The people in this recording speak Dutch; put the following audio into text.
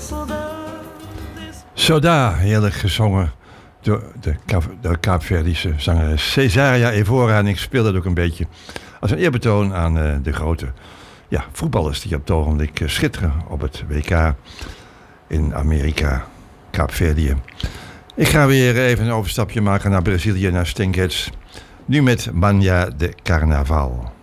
Soda, heerlijk gezongen door de Kaapverdische zangeres Cesaria Evora. En ik speelde het ook een beetje als een eerbetoon aan de grote voetballers die op het ogenblik schitteren op het WK in Amerika, Kaapverdië. Ik ga weer even een overstapje maken naar Brazilië, naar Stingheads. Nu met Mania de Carnaval.